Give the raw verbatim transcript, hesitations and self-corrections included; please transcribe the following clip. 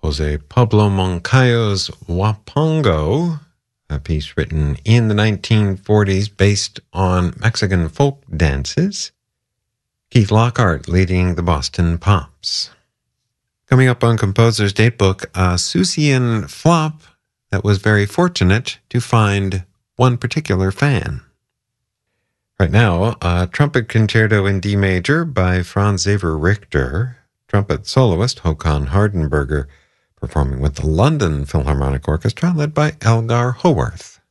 Jose Pablo Moncayo's Huapango, a piece written in the nineteen forties based on Mexican folk dances. Keith Lockhart leading the Boston Pops. Coming up on Composer's Datebook, a Seussian flop that was very fortunate to find one particular fan. Right now, a trumpet concerto in D major by Franz Xaver Richter, trumpet soloist Håkan Hardenberger, performing with the London Philharmonic Orchestra led by Elgar Howarth.